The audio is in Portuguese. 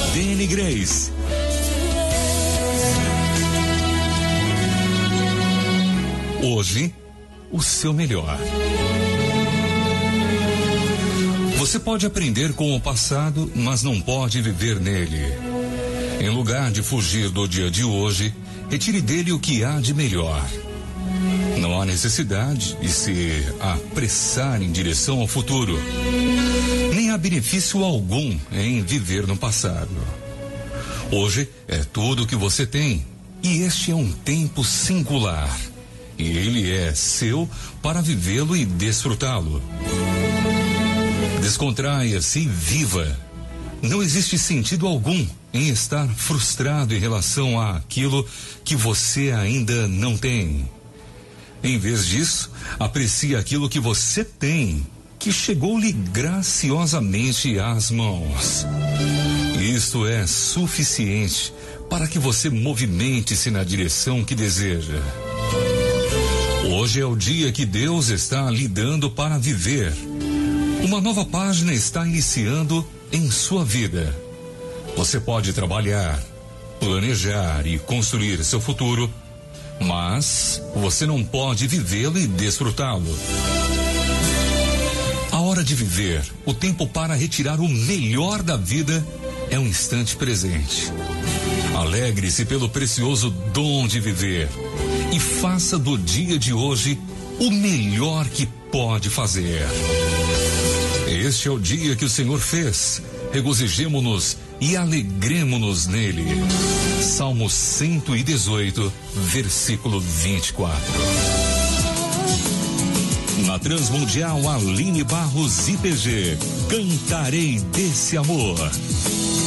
Danny Grace. Hoje, o seu melhor. Você pode aprender com o passado, mas não pode viver nele. Em lugar de fugir do dia de hoje, retire dele o que há de melhor. Não há necessidade de se apressar em direção ao futuro. Nem há benefício algum em viver no passado. Hoje é tudo o que você tem, e este é um tempo singular. E ele é seu para vivê-lo e desfrutá-lo. Descontraia-se e viva. Não existe sentido algum em estar frustrado em relação àquilo que você ainda não tem. Em vez disso, aprecie aquilo que você tem, que chegou-lhe graciosamente às mãos. Isto é suficiente para que você movimente-se na direção que deseja. Hoje é o dia que Deus está lhe dando para viver. Uma nova página está iniciando em sua vida. Você pode trabalhar, planejar e construir seu futuro, mas você não pode vivê-lo e desfrutá-lo. A hora de viver, o tempo para retirar o melhor da vida é um instante presente. Alegre-se pelo precioso dom de viver e faça do dia de hoje o melhor que pode fazer. Este é o dia que o Senhor fez. Regozijemo-nos e alegremo-nos nele. Salmo 118, versículo 24. Na Transmundial, Aline Barros IPG. Cantarei desse amor.